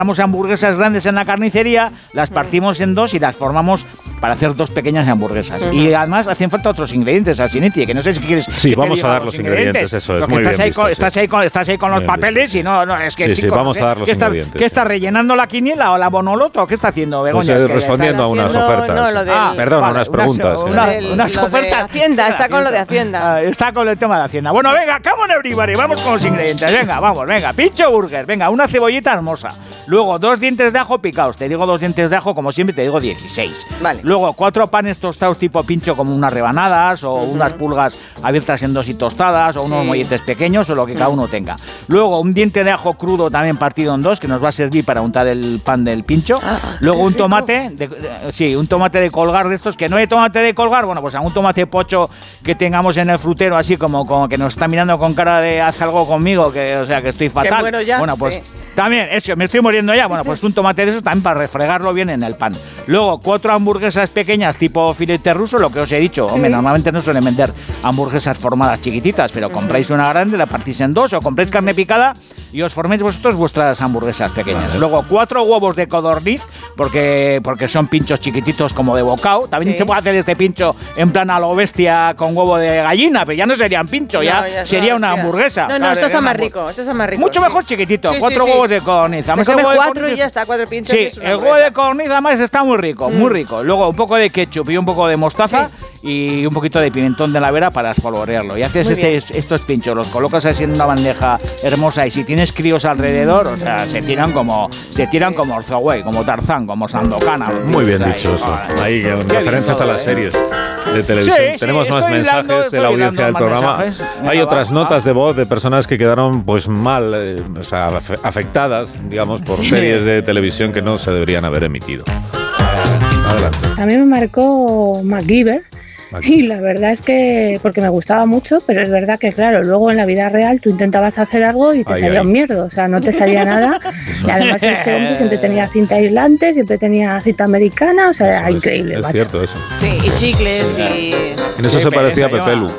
hamburguesas grandes en la carnicería, las partimos en dos y las formamos para hacer dos pequeñas hamburguesas. Y además hacen falta otros ingredientes, Asinetti, que no sé si quieres. Sí, vamos a dar los ingredientes, eso es muy bien visto. Estás ahí con los papeles y no, es que. Sí, vamos a dar los ingredientes. ¿Qué está rellenando la quiniela o la bonoloto? ¿Qué está haciendo, Begoña? Pues respondiendo a unas ofertas. Perdón, unas preguntas. Unas ofertas. Hacienda, está con lo de Hacienda. Está con el tema de Hacienda. Bueno, venga, come on everybody, vamos con los ingredientes. Venga, pincho burger, venga, una cebollita hermosa. Luego, 2 dientes de ajo picados. Te digo 2 dientes de ajo, como siempre, te digo 16. Vale. Luego, 4 panes tostados tipo pincho, como unas rebanadas, o unas pulgas abiertas en 2 y tostadas, o unos molletes pequeños, o lo que cada uno tenga. Luego, un diente de ajo crudo también partido en 2, que nos va a servir para untar el pan del pincho. Luego, un tomate, un tomate de colgar de estos, que no hay tomate de colgar, bueno, pues algún tomate pocho que tengamos en el frutero, así como que nos está mirando con cara de haz algo conmigo, que estoy fatal. Que muero ya. Bueno, pues también, eso, me estoy muriendo ya. Bueno, pues un tomate de esos también para refregarlo bien en el pan. Luego, 4 hamburguesas pequeñas tipo filete ruso, lo que os he dicho. Hombre, normalmente no suelen vender hamburguesas formadas chiquititas, pero compráis una grande, la partís en 2, o compráis carne picada y os forméis vosotros vuestras hamburguesas pequeñas. Vale. Luego, 4 huevos de codorniz, porque son pinchos chiquititos como de bocao. También se puede hacer este pincho en plan a lo bestia con huevo de gallina, pero ya no serían pincho, ya sería una hamburguesa. No, claro, esto está más rico, Mucho mejor chiquitito, 4 huevos de codorniz. Me come 4 y ya está, 4 pinchos. Sí, el huevo de codorniz además está muy rico, muy rico. Luego un poco de ketchup y un poco de mostaza y un poquito de pimentón de la vera para espolvorearlo. Y haces estos pinchos, los colocas así en una bandeja hermosa y si tienes críos alrededor, o sea, se tiran como Orzoway, como Tarzán, como Sandokan. Muy bien dicho eso. Ahí, referencias a las series de televisión. Tenemos más mensajes de la audiencia del programa. Hay otras notas de voz de personas que quedaron pues mal, afectadas, digamos, por series de televisión que no se deberían haber emitido. Adelante. A mí me marcó MacGyver. Y la verdad es que, porque me gustaba mucho, pero es verdad que, claro, luego en la vida real tú intentabas hacer algo y te salía un mierdo, o sea, no te salía nada. Y además este hombre siempre tenía cinta aislante, siempre tenía cinta americana, o sea, era increíble. Es cierto eso. Sí, y chicles y... En eso se parecía a Pepe Lu.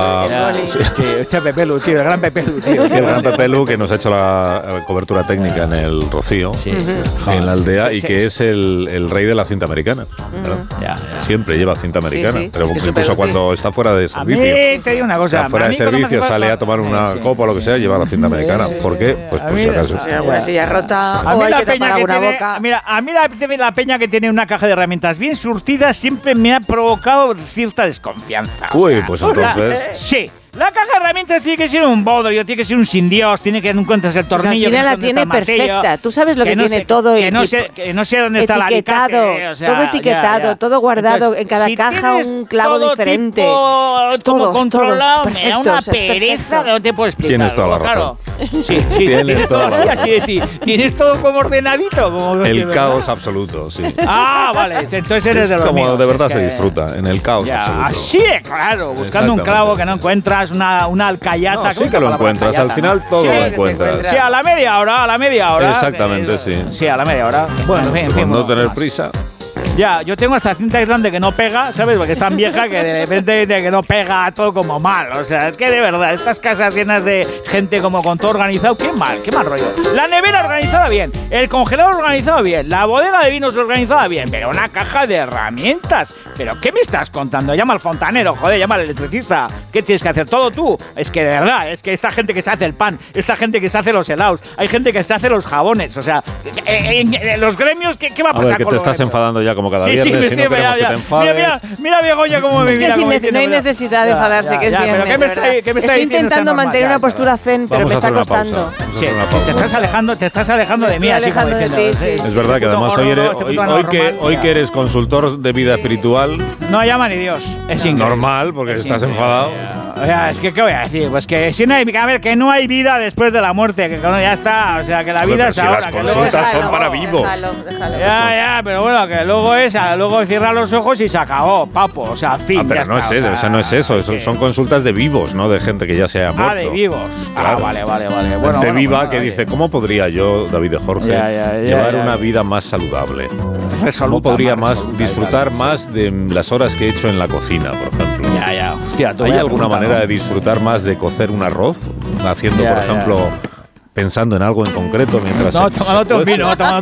Este Pepe Lu, tío, el gran Pepe Lu, tío. Sí, el gran Pepe Lu que nos ha hecho la cobertura técnica en el Rocío, en la aldea, y que es el rey de la cinta americana. Siempre lleva cinta americana, pero incluso cuando está fuera de servicio. A mí te digo una cosa. Fuera de servicio, sale a tomar una copa o lo que sea, lleva la cinta americana. ¿Por qué? Pues por si acaso. Si ya rota a mí o hay la que peña tapar que alguna tiene, boca. Mira, a mí la peña que tiene una caja de herramientas bien surtida siempre me ha provocado cierta desconfianza. Uy, pues entonces... Sí. La caja de herramientas tiene que ser un bodrio, tiene que ser un sin Dios, tiene que no encuentras el tornillo. Pues la tiene perfecta. Tú sabes lo que tiene todo. Que no sé dónde está el alicate. Todo etiquetado, todo guardado. Entonces, en cada caja un clavo diferente. Todo controlado. Me da una pereza que no te puedo explicar. Tienes toda la razón. Sí, tienes todo así de ti. Tienes todo como ordenadito. El caos absoluto, sí. Vale. Entonces eres de los como míos. De verdad se disfruta, en el caos absoluto. Así de claro, buscando un clavo que no encuentras. Una alcayata. No, sí que lo encuentras, al final todo lo encuentras. Sí, a la media hora. Exactamente, sí. Sí, a la media hora. Bueno, en fin. Por no tener prisa. Ya, yo tengo esta cinta aislante que no pega, ¿sabes? Porque es tan vieja que de repente que no pega todo como mal. O sea, es que de verdad, estas casas llenas de gente como con todo organizado, qué mal rollo. La nevera organizada bien, el congelador organizado bien, la bodega de vinos organizada bien, pero una caja de herramientas. ¿Pero qué me estás contando? Llama al fontanero, joder, llama al electricista. ¿Qué tienes que hacer? ¿Todo tú? Es que de verdad, es que esta gente que se hace el pan, esta gente que se hace los helados, hay gente que se hace los jabones, o sea, en los gremios, ¿qué va a pasar? A ver, que te estás enfadando ya como cada viernes, si no queremos que te enfades. Mira Begoña cómo me mira. Es que no hay necesidad de enfadarse, que es viernes. Estoy intentando mantener una postura zen, pero me está costando. Sí, te estás alejando de mí, así como diciendo. Es verdad que además hoy que eres consultor de vida espiritual. No llama ni Dios, es increíble. Normal, porque estás enfadado. O sea, es que, ¿qué voy a decir? Pues que si no hay, a ver, que no hay vida después de la muerte, que ya está, o sea, que la vida es ahora. Las consultas son para vivos. Déjalo. Ya, pero bueno, que luego cierra los ojos y se acabó, papo, o sea, fin, pero ya no está, es eso, no es eso, son consultas de vivos, no de gente que ya se haya muerto. De vivos. Claro. Vale. Gente viva que dice, ¿cómo podría yo, David de Jorge, llevar una vida más saludable? ¿Cómo podría disfrutar más de las horas que he hecho en la cocina, por ejemplo? Hostia, ¿Hay alguna manera de disfrutar más de cocer un arroz? Haciendo, por ejemplo, pensando en algo en concreto mientras... No, tomándote un vino,